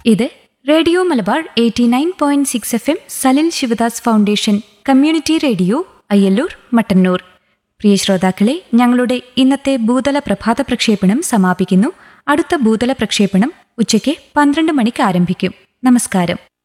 ഇത് radio Malabar 89.6 FM Salil Sivadas foundation community radio Ayyallur Mattannur. പ്രിയ ശ്രോതാക്കളെ, ഞങ്ങളുടെ ഇന്നത്തെ ഭൂതല പ്രഭാത പ്രക്ഷേപണം സമാപിക്കുന്നു. അടുത്ത ഭൂതല പ്രക്ഷേപണം ഉച്ചയ്ക്ക് 12 മണിക്ക് ആരംഭിക്കും. നമസ്കാരം.